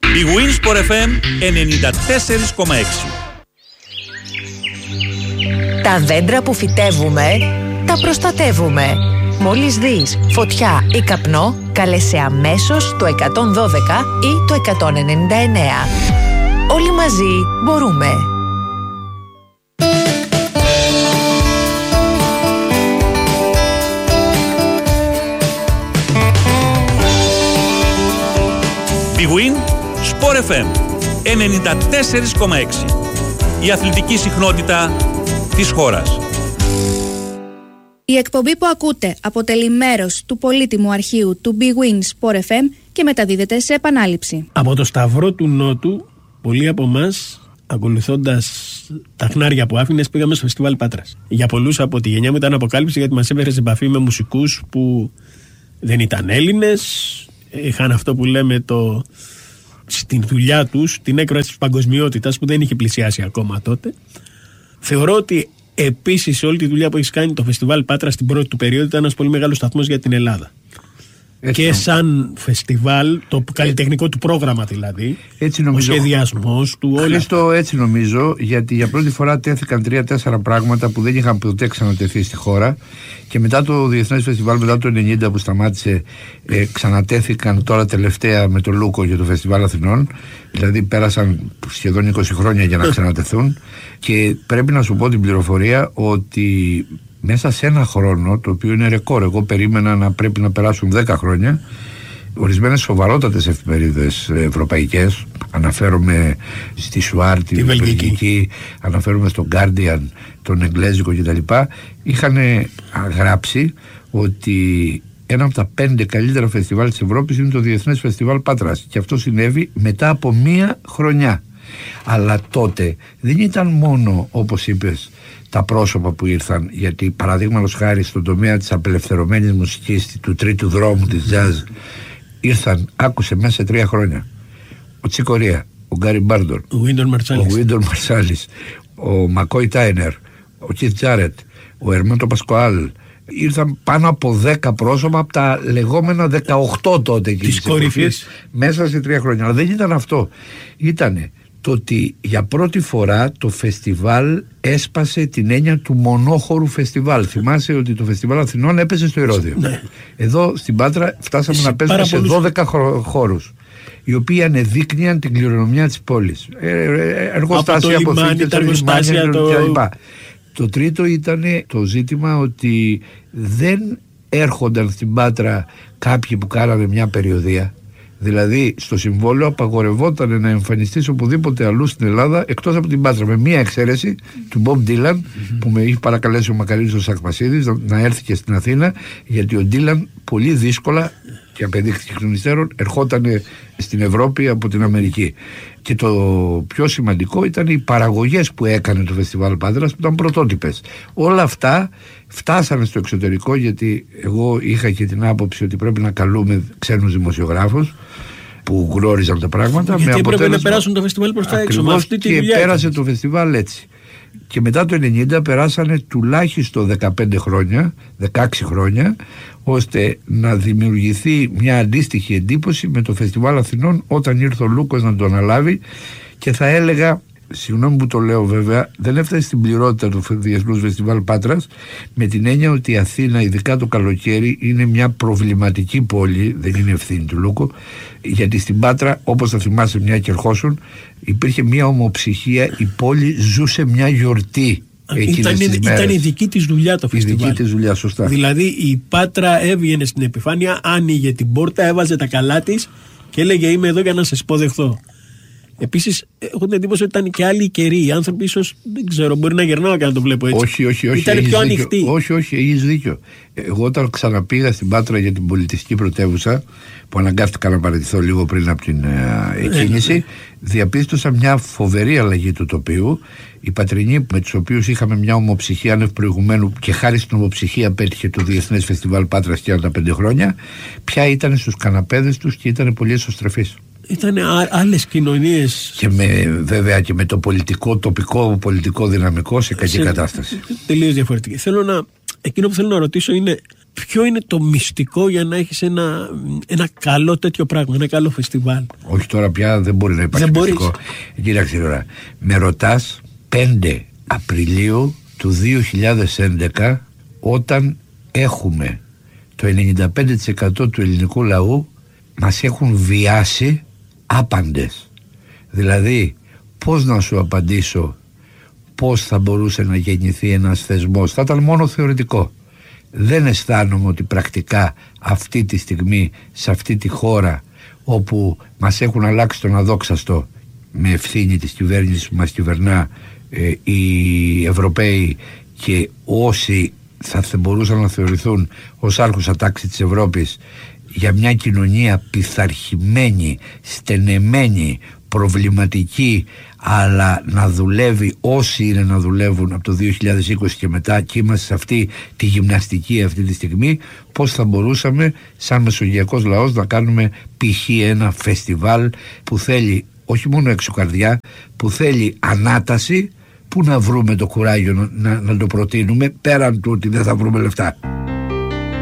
Η Winsport FM 94,6. Τα δέντρα που φυτεύουμε, τα προστατεύουμε. Μόλις δεις φωτιά ή καπνό, κάλεσε αμέσως το 112 ή το 199. Όλοι μαζί μπορούμε. Big Win Sport FM 94,6. Η αθλητική συχνότητα της χώρας. Η εκπομπή που ακούτε αποτελεί μέρος του πολύτιμου αρχείου του Big Win Sport FM και μεταδίδεται σε επανάληψη. Από το Σταυρό του Νότου, πολλοί από εμάς, ακολουθώντας τα χνάρια που άφηνες, πήγαμε στο φεστιβάλ Πάτρας. Για πολλούς από τη γενιά μου ήταν αποκάλυψη, γιατί μας έφερε σε επαφή με μουσικούς που δεν ήταν Έλληνες, είχαν αυτό που λέμε στην δουλειά τους την έκφραση της παγκοσμιότητας που δεν είχε πλησιάσει ακόμα τότε. Θεωρώ ότι επίσης σε όλη τη δουλειά που έχει κάνει το φεστιβάλ Πάτρα στην πρώτη του περίοδο ήταν ένας πολύ μεγάλος σταθμός για την Ελλάδα. Έτσι, και σαν φεστιβάλ, το καλλιτεχνικό του πρόγραμμα δηλαδή, έτσι νομίζω, ο σχεδιασμός του, όλα. Χρήστο, έτσι νομίζω, γιατί για πρώτη φορά τέθηκαν 3-4 πράγματα που δεν είχαν ποτέ ξανατεθεί στη χώρα, και μετά το Διεθνές Φεστιβάλ, μετά το 90 που σταμάτησε, ξανατέθηκαν τώρα τελευταία με τον Λούκο για το Φεστιβάλ Αθηνών. Δηλαδή πέρασαν σχεδόν 20 χρόνια για να ξανατεθούν. Και πρέπει να σου πω την πληροφορία ότι μέσα σε ένα χρόνο, το οποίο είναι ρεκόρ, εγώ περίμενα να πρέπει να περάσουν 10 χρόνια, ορισμένες σοβαρότατες εφημερίδες ευρωπαϊκές, αναφέρομαι στη Σουάρ, τη Βελγική, αναφέρομαι στο Guardian, τον Εγγλέζικο κτλ., είχαν γράψει ότι ένα από τα 5 καλύτερα φεστιβάλ της Ευρώπης είναι το Διεθνές Φεστιβάλ Πάτρας, και αυτό συνέβη μετά από 1 χρονιά. Αλλά τότε δεν ήταν μόνο, όπως είπες, τα πρόσωπα που ήρθαν, γιατί παραδείγματος χάρη στον τομέα της απελευθερωμένης μουσικής, του τρίτου δρόμου της jazz, ήρθαν, άκουσε, μέσα σε 3 χρόνια, ο Τσίκο Ρία, ο Γκάρι Μπάρντον, ο Βίντορ Μαρσάλης, ο Μακόι Τάινερ, ο Κιθ Τζάρετ, ο Ερμέντο Πασκοάλ. Ήρθαν πάνω από 10 πρόσωπα από τα λεγόμενα 18 τότε της κορυφής, μέσα σε 3 χρόνια. Αλλά δεν ήταν αυτό. Ήτανε το ότι για πρώτη φορά το φεστιβάλ έσπασε την έννοια του μονόχωρου φεστιβάλ. Θυμάσαι ότι το φεστιβάλ Αθηνών έπαιζε στο Ηρώδειο. Ναι. Εδώ στην Πάτρα φτάσαμε να παίζουμε σε 12 χώρους, οι οποίοι ανεδείκνυαν την κληρονομιά της πόλης. Εργοστάσια, αποθήκες, εργοστάσια κλπ. Το τρίτο ήταν το ζήτημα ότι δεν έρχονταν στην Πάτρα κάποιοι που κάνανε μια περιοδεία. Δηλαδή στο συμβόλαιο απαγορευόταν να εμφανιστείς οπουδήποτε αλλού στην Ελλάδα εκτός από την Πάτρα, με μία εξαίρεση του Bob Dylan, που με είχε παρακαλέσει ο Μακαρίτης Σακμασίδης να έρθει και στην Αθήνα, γιατί ο Dylan πολύ δύσκολα, και απεδείχθηκε εκ των υστέρων, ερχόταν στην Ευρώπη από την Αμερική. Και το πιο σημαντικό ήταν οι παραγωγές που έκανε το Φεστιβάλ Πάτρας, που ήταν πρωτότυπες. Όλα αυτά φτάσανε στο εξωτερικό, γιατί εγώ είχα και την άποψη ότι πρέπει να καλούμε ξένους δημοσιογράφους που γνώριζαν τα πράγματα. Γιατί έπρεπε να περάσουν το φεστιβάλ προς τα έξω. Και πέρασε το φεστιβάλ έτσι. Και μετά το 90 περάσανε τουλάχιστον 15 χρόνια, 16 χρόνια, ώστε να δημιουργηθεί μια αντίστοιχη εντύπωση με το Φεστιβάλ Αθηνών όταν ήρθε ο Λούκος να το αναλάβει. Και θα έλεγα, συγγνώμη που το λέω βέβαια, δεν έφτασε στην πληρότητα του Διεθνούς Φεστιβάλ Πάτρας, με την έννοια ότι η Αθήνα, ειδικά το καλοκαίρι, είναι μια προβληματική πόλη, δεν είναι ευθύνη του Λούκο, γιατί στην Πάτρα, όπως θα θυμάσαι μια και ερχόσουν, υπήρχε μια ομοψυχία, η πόλη ζούσε μια γιορτή. Ήταν η δική της δουλειά το φεστιβάλ. Η δική της δουλειά, σωστά. Δηλαδή η Πάτρα έβγαινε στην επιφάνεια, άνοιγε την πόρτα, έβαζε τα καλά της και έλεγε είμαι εδώ για να σας υποδεχθώ. Επίσης, έχω την εντύπωση ότι ήταν και άλλοι καιροί. Οι άνθρωποι ίσως, δεν ξέρω, μπορεί να γερνάω και να το βλέπω έτσι. Όχι. Ήταν πιο ανοιχτοί. Όχι, έχεις δίκιο. Εγώ όταν ξαναπήγα στην Πάτρα για την πολιτιστική πρωτεύουσα, που αναγκάστηκα να παραιτηθώ λίγο πριν από την εκκίνηση, διαπίστωσα μια φοβερή αλλαγή του τοπίου. Οι Πατρινοί, με τους οποίους είχαμε μια ομοψυχία άνευ προηγουμένου, και χάρη στην ομοψυχία πέτυχε το Διεθνές Φεστιβάλ Πάτρας 45 χρόνια, πια ήταν στους καναπέδες τους και ήταν πολύ εσωστρεφείς. Ήταν άλλες κοινωνίες. Και βέβαια και με το τοπικό πολιτικό δυναμικό σε κακή κατάσταση. Τελείως διαφορετική. Εκείνο που θέλω να ρωτήσω είναι ποιο είναι το μυστικό για να έχεις ένα καλό τέτοιο πράγμα, ένα καλό φεστιβάλ? Όχι, τώρα πια δεν μπορεί να υπάρχει μυστικό. Κοίταξε τώρα, με ρωτάς 5 Απριλίου του 2011, όταν έχουμε το 95% του ελληνικού λαού μας έχουν βιάσει άπαντες. Δηλαδή, πώς να σου απαντήσω πώς θα μπορούσε να γεννηθεί ένας θεσμός? Θα ήταν μόνο θεωρητικό. Δεν αισθάνομαι ότι πρακτικά αυτή τη στιγμή, σε αυτή τη χώρα όπου μας έχουν αλλάξει τον αδόξαστο με ευθύνη της κυβέρνησης που μας κυβερνά, οι Ευρωπαίοι και όσοι θα μπορούσαν να θεωρηθούν ως άρχουσα τάξη της Ευρώπης, για μια κοινωνία πειθαρχημένη, στενεμένη, προβληματική, αλλά να δουλεύει όσοι είναι να δουλεύουν από το 2020 και μετά, και είμαστε σε αυτή τη γυμναστική αυτή τη στιγμή. Πώς θα μπορούσαμε σαν μεσογειακός λαός να κάνουμε π.χ. ένα φεστιβάλ που θέλει όχι μόνο εξωκαρδιά, που θέλει ανάταση? Πού να βρούμε το κουράγιο να το προτείνουμε, πέραν του ότι δεν θα βρούμε λεφτά?